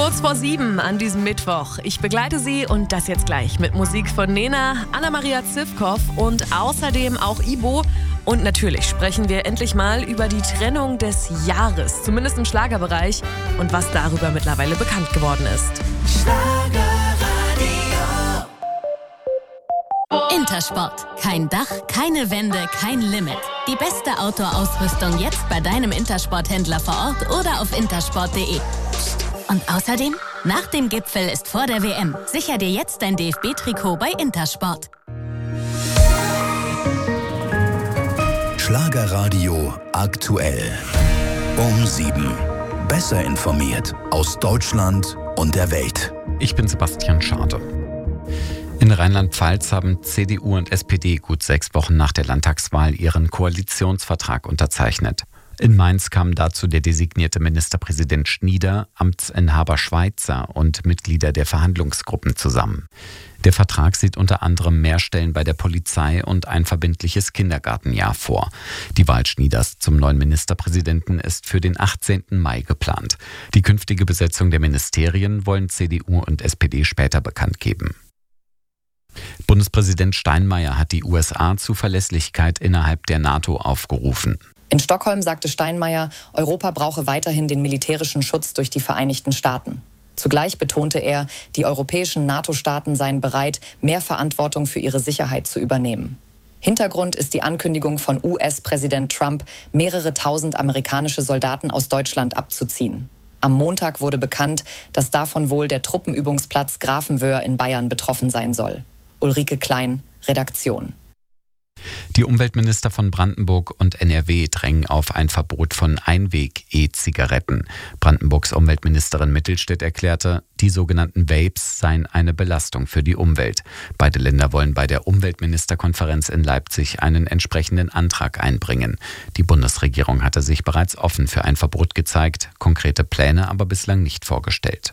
Kurz vor 7 an diesem Mittwoch. Ich begleite Sie und das jetzt gleich mit Musik von Nena, Anna-Maria Zivkow und außerdem auch Ibo. Und natürlich sprechen wir endlich mal über die Trennung des Jahres, zumindest im Schlagerbereich, und was darüber mittlerweile bekannt geworden ist. Intersport. Kein Dach, keine Wände, kein Limit. Die beste Outdoor-Ausrüstung jetzt bei deinem Intersport-Händler vor Ort oder auf intersport.de. Und außerdem, nach dem Gipfel ist vor der WM. Sicher dir jetzt dein DFB-Trikot bei Intersport. Schlagerradio aktuell. Um 7. Besser informiert aus Deutschland und der Welt. Ich bin Sebastian Schade. In Rheinland-Pfalz haben CDU und SPD gut 6 Wochen nach der Landtagswahl ihren Koalitionsvertrag unterzeichnet. In Mainz kamen dazu der designierte Ministerpräsident Schnieder, Amtsinhaber Schweitzer und Mitglieder der Verhandlungsgruppen zusammen. Der Vertrag sieht unter anderem mehr Stellen bei der Polizei und ein verbindliches Kindergartenjahr vor. Die Wahl Schnieders zum neuen Ministerpräsidenten ist für den 18. Mai geplant. Die künftige Besetzung der Ministerien wollen CDU und SPD später bekannt geben. Bundespräsident Steinmeier hat die USA zu Verlässlichkeit innerhalb der NATO aufgerufen. In Stockholm sagte Steinmeier, Europa brauche weiterhin den militärischen Schutz durch die Vereinigten Staaten. Zugleich betonte er, die europäischen NATO-Staaten seien bereit, mehr Verantwortung für ihre Sicherheit zu übernehmen. Hintergrund ist die Ankündigung von US-Präsident Trump, mehrere tausend amerikanische Soldaten aus Deutschland abzuziehen. Am Montag wurde bekannt, dass davon wohl der Truppenübungsplatz Grafenwöhr in Bayern betroffen sein soll. Ulrike Klein, Redaktion. Die Umweltminister von Brandenburg und NRW drängen auf ein Verbot von Einweg-E-Zigaretten. Brandenburgs Umweltministerin Mittelstädt erklärte, die sogenannten Vapes seien eine Belastung für die Umwelt. Beide Länder wollen bei der Umweltministerkonferenz in Leipzig einen entsprechenden Antrag einbringen. Die Bundesregierung hatte sich bereits offen für ein Verbot gezeigt, konkrete Pläne aber bislang nicht vorgestellt.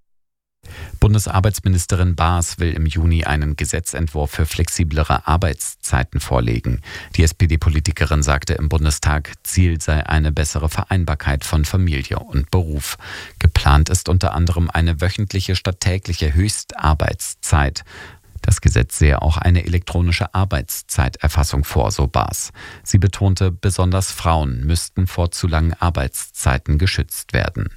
Bundesarbeitsministerin Baas will im Juni einen Gesetzentwurf für flexiblere Arbeitszeiten vorlegen. Die SPD-Politikerin sagte im Bundestag, Ziel sei eine bessere Vereinbarkeit von Familie und Beruf. Geplant ist unter anderem eine wöchentliche statt tägliche Höchstarbeitszeit. Das Gesetz sehe auch eine elektronische Arbeitszeiterfassung vor, so Baas. Sie betonte, besonders Frauen müssten vor zu langen Arbeitszeiten geschützt werden.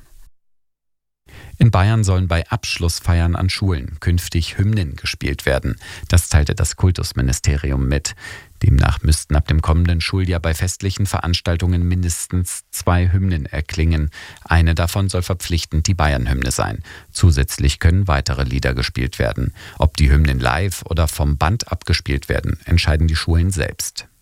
In Bayern sollen bei Abschlussfeiern an Schulen künftig Hymnen gespielt werden. Das teilte das Kultusministerium mit. Demnach müssten ab dem kommenden Schuljahr bei festlichen Veranstaltungen mindestens 2 Hymnen erklingen. Eine davon soll verpflichtend die Bayern-Hymne sein. Zusätzlich können weitere Lieder gespielt werden. Ob die Hymnen live oder vom Band abgespielt werden, entscheiden die Schulen selbst.